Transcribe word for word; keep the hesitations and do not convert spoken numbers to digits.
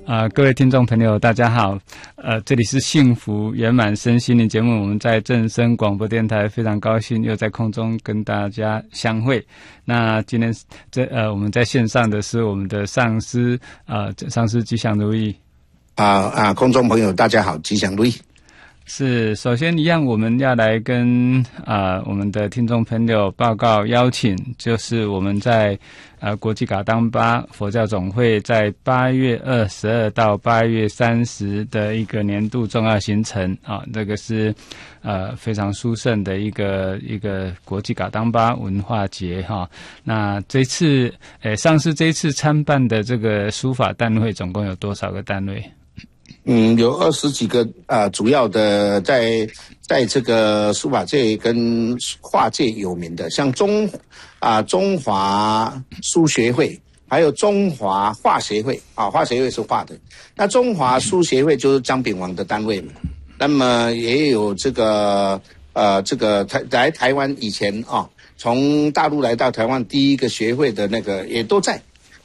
啊、呃，各位听众朋友，大家好。呃，这里是幸福圆满身心灵节目，我们在正声广播电台非常高兴又在空中跟大家相会。那今天这呃我们在线上的是我们的上师啊、呃，上师吉祥如意。 啊啊，空中朋友大家好，吉祥如意。 是，首先一样，我们要来跟啊、呃、我们的听众朋友报告邀请，就是我们在呃国际噶当巴佛教总会在八月二十二到八月三十的一个年度重要行程啊，这个是呃非常殊胜的一个一个国际噶当巴文化节哈。那这次诶上次这一次参办的这个书法单位总共有多少个单位？ 嗯，有二十几个啊、呃，主要的在在这个书法界跟画界有名的，像中啊、呃、中华书学会，还有中华画协会啊，画协会是画的，那中华书协会就是张炳煌的单位嘛。那么也有这个呃这个台来台湾以前啊，从大陆来到台湾第一个学会的那个也都在